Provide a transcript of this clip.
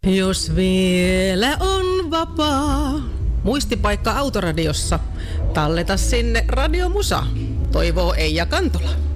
Jos vielä on vapaa. Muistipaikka Autoradiossa. Talleta sinne Radiomusa. Toivoo Eija Kantola.